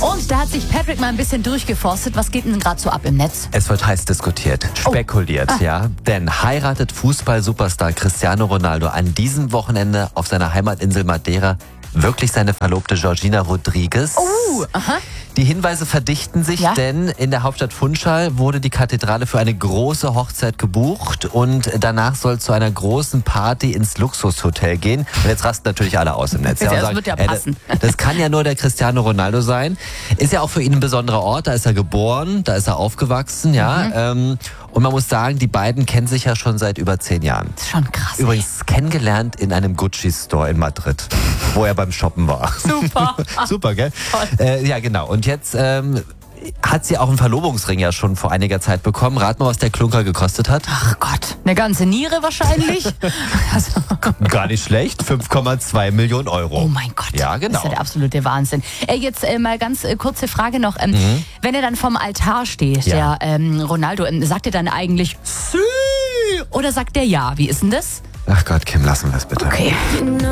Und da hat sich Patrick mal ein bisschen durchgeforstet. Was geht denn gerade so ab im Netz? Es wird heiß diskutiert, spekuliert, ja. Denn heiratet Fußball-Superstar Cristiano Ronaldo an diesem Wochenende auf seiner Heimatinsel Madeira wirklich seine Verlobte Georgina Rodriguez? Aha. Die Hinweise verdichten sich, denn in der Hauptstadt Funchal wurde die Kathedrale für eine große Hochzeit gebucht und danach soll es zu einer großen Party ins Luxushotel gehen. Und jetzt rasten natürlich alle aus im Netz. Das sagen, wird ja passen. Das kann ja nur der Cristiano Ronaldo sein. Ist ja auch für ihn ein besonderer Ort. Da ist er geboren, da ist er aufgewachsen, ja. Und man muss sagen, die beiden kennen sich ja schon seit über 10 Jahren. Das ist schon krass. Übrigens kennengelernt in einem Gucci-Store in Madrid, wo er beim Shoppen war. Super. Super, gell? Toll. Ja, genau. Und jetzt hat sie auch einen Verlobungsring ja schon vor einiger Zeit bekommen. Rat mal, was der Klunker gekostet hat. Ach Gott, eine ganze Niere wahrscheinlich. Also, Gar nicht schlecht, 5,2 Millionen Euro. oh mein Gott. Ja, genau. Das ist ja der absolute Wahnsinn. Jetzt mal ganz kurze Frage noch. Wenn er dann vom Altar steht, Ja. der Ronaldo, sagt er dann eigentlich Sü oder sagt er ja? Wie ist denn das? Ach Gott, Kim, lassen wir es bitte. Okay.